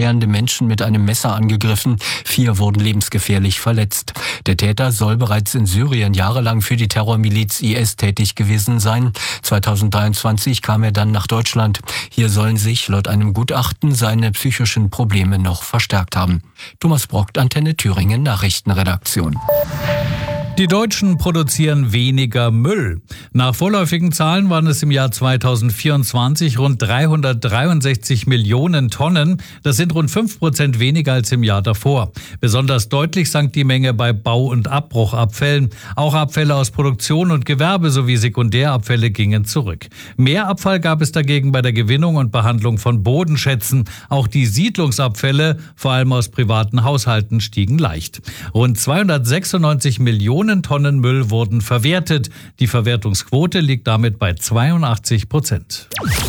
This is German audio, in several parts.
feiernde Menschen mit einem Messer angegriffen. 4 wurden lebensgefährlich verletzt. Der Täter soll bereits in Syrien jahrelang für die Terrormiliz IS tätig gewesen sein. 2023 kam er dann nach Deutschland. Hier sollen sich laut einem Gutachten seine psychischen Probleme noch verstärkt haben. Thomas Brockt, Antenne Thüringen Nachrichtenredaktion. Die Deutschen produzieren weniger Müll. Nach vorläufigen Zahlen waren es im Jahr 2024 rund 363 Millionen Tonnen. Das sind rund 5% weniger als im Jahr davor. Besonders deutlich sank die Menge bei Bau- und Abbruchabfällen. Auch Abfälle aus Produktion und Gewerbe sowie Sekundärabfälle gingen zurück. Mehr Abfall gab es dagegen bei der Gewinnung und Behandlung von Bodenschätzen. Auch die Siedlungsabfälle, vor allem aus privaten Haushalten, stiegen leicht. Rund 296 Millionen Tonnen Müll wurden verwertet. Die Verwertungsquote liegt damit bei 82%.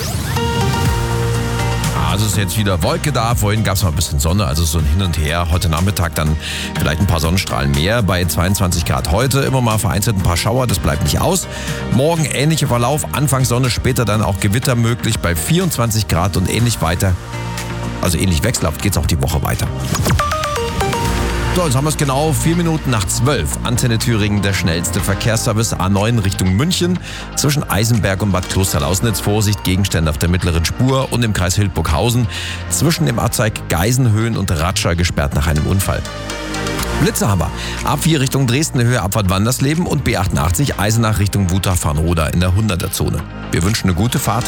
Also ist jetzt wieder Wolke da. Vorhin gab es mal ein bisschen Sonne, also so ein Hin und Her. Heute Nachmittag dann vielleicht ein paar Sonnenstrahlen mehr. Bei 22 Grad heute immer mal vereinzelt ein paar Schauer, das bleibt nicht aus. Morgen ähnlicher Verlauf, Anfangs Sonne, später dann auch Gewitter möglich bei 24 Grad und ähnlich weiter. Also ähnlich wechselhaft geht es auch die Woche weiter. So, jetzt haben wir es genau 4 Minuten nach 12. Antenne Thüringen, der schnellste Verkehrsservice A9 Richtung München. Zwischen Eisenberg und Bad Klosterlausnitz Vorsicht, Gegenstände auf der mittleren Spur und im Kreis Hildburghausen. Zwischen dem Abzweig Geisenhöhen und Ratscher gesperrt nach einem Unfall. Blitze haben wir. A4 Richtung Dresden, Höhe Abfahrt Wandersleben und B88 Eisenach Richtung Wutach-Farnroda in der 100er-Zone. Wir wünschen eine gute Fahrt.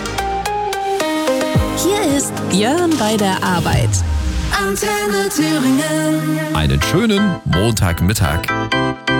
Hier ist Björn bei der Arbeit. Antenne Thüringen. Einen schönen Montagmittag.